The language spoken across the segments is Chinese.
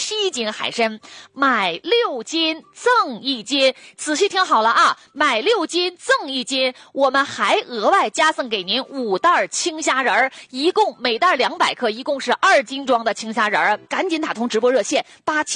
7斤海参，买6斤赠1斤。仔细听好了啊，买6斤赠1斤，我们还额外加赠给您5袋青虾仁，一共每袋200克，一共是2斤装的青虾仁。赶紧打通直播热线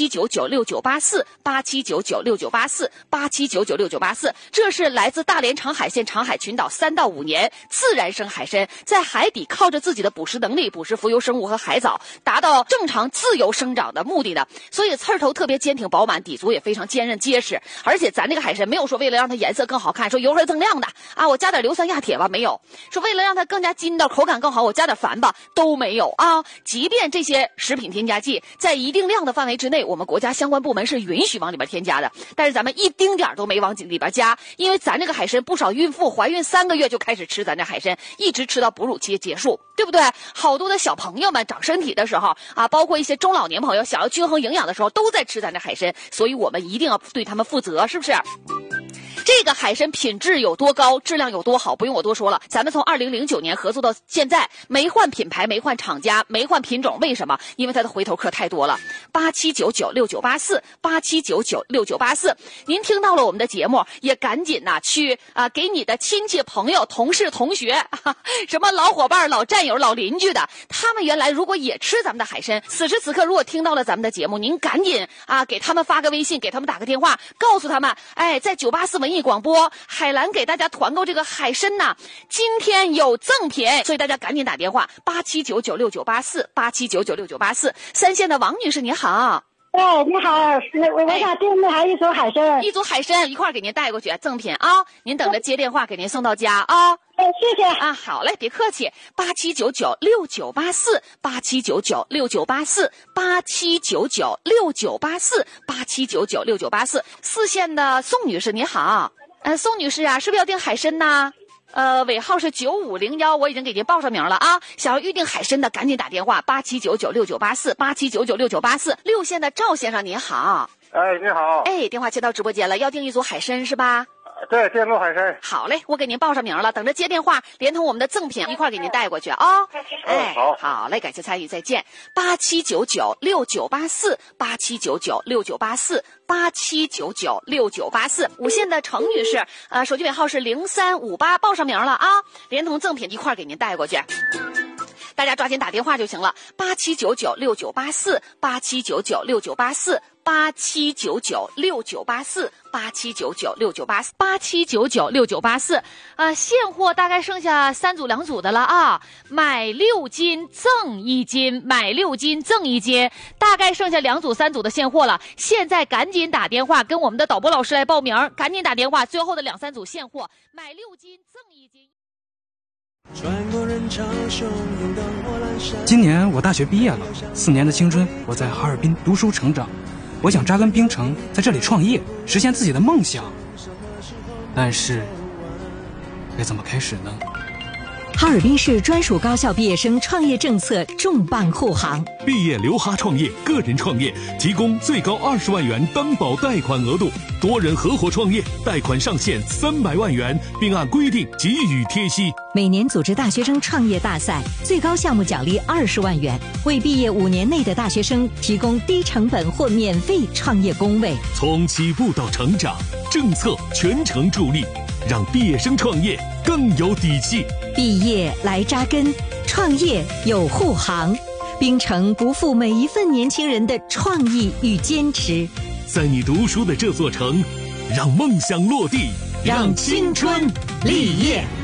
87996984，87996984，87996984。这是来自大连长海县长海群岛3到5年自然生海参，在海底靠着自己的捕食能力捕食浮游生物和海藻，达到正常自由生长的目的的。所以刺头特别坚挺饱满，底足也非常坚韧结实。而且咱这个海参没有说为了让它颜色更好看，说油黑锃亮的啊，我加点硫酸亚铁吧，没有。说为了让它更加筋道，口感更好，我加点矾吧，都没有啊。即便这些食品添加剂在一定量的范围之内，我们国家相关部门是允许往里边添加的，但是咱们一丁点都没往里边加，因为咱这个海参不少孕妇怀孕3个月就开始吃咱这海参，一直吃到哺乳期结束，对不对？好多的小朋友们长身体的时候啊，包括一些中老年朋友想要均衡营养的时候，都在吃咱这海参，所以我们一定要对他们负责，是不是？这个海参品质有多高，质量有多好，不用我多说了。咱们从2009年合作到现在，没换品牌，没换厂家，没换品种，为什么？因为它的回头客太多了。87996984，87996984。您听到了我们的节目，也赶紧去给你的亲戚朋友、同事、同学，什么老伙伴、老战友、老邻居的，他们原来如果也吃咱们的海参，此时此刻如果听到了咱们的节目，您赶紧给他们发个微信，给他们打个电话，告诉他们，在984文艺广播，海兰给大家团购这个海参今天有赠品，所以大家赶紧打电话87996984，87996984。3线的王女士你好。 哎，你好，我想订那还一组海参， 一组海参一块给您带过去，赠品啊，您等着接电话给您送到家啊。 谢谢啊，好嘞，别客气。87996984，87996984，87996984，87996984。4线的宋女士你好，宋女士是不是要订海参呢？尾号是9501，我已经给您报上名了啊。想要预定海参的，赶紧打电话87996984，87996984。6线的赵先生您好， 你好， 电话接到直播间了，要订一组海参是吧？ 对，电路海参。 好嘞，我给您报上名了，等着接电话，连同我们的赠品一块给您带过去啊。好嘞，感谢参与，再见。87996984，87996984，87996984。5线的程女士，手机尾号是0358，报上名了啊，连同赠品一块给您带过去。大家抓紧打电话就行了，87996984，87996984，87996984，87996984。现货大概剩下3组2组的了啊，买6斤赠1斤，买6斤赠1斤，大概剩下2组3组的现货了。现在赶紧打电话跟我们的导播老师来报名，赶紧打电话，最后的2、3组现货，买6斤赠1斤。 今年我大学毕业了，4年的青春我在哈尔滨读书成长，我想扎根冰城，在这里创业，实现自己的梦想。但是该怎么开始呢？ 哈尔滨市专属高校毕业生创业政策重磅护航， 毕业留哈创业，个人创业提供最高20万元担保贷款额度，多人合伙创业贷款上限300万元，并按规定给予贴息。 每年组织大学生创业大赛，最高项目奖励20万元，为毕业5年内的大学生提供低成本或免费创业工位。 从起步到成长，政策全程助力，让毕业生创业更有底气。 毕业来扎根，创业有护航，冰城不负每一份年轻人的创意与坚持。 在你读书的这座城，让梦想落地， 让青春立业。